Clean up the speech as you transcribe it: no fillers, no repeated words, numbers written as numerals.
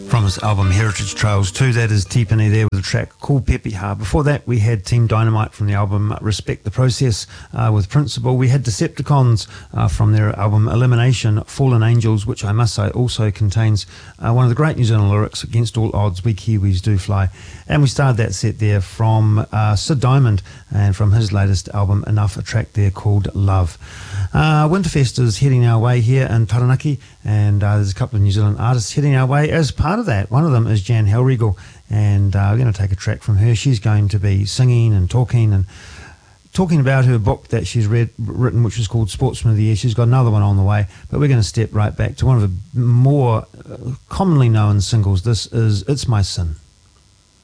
From his album Heritage Trails 2, that is T-Penny there with a track called Pepeha. Before that, we had Team Dynamite from the album Respect the Process with Principle. We had Decepticons from their album Elimination, Fallen Angels, which I must say also contains one of the great New Zealand lyrics, Against All Odds, We Kiwis Do Fly. And we started that set there from Sid Diamond and from his latest album Enough, a track there called Love. Winterfest is heading our way here in Taranaki, and there's a couple of New Zealand artists heading our way as part of that. One of them is Jan Hellriegel, and we're going to take a track from her. She's going to be singing and talking about her book that she's written, which is called Sportsman of the Year. She's got another one on the way, but we're going to step right back to one of the more commonly known singles. This is It's My Sin.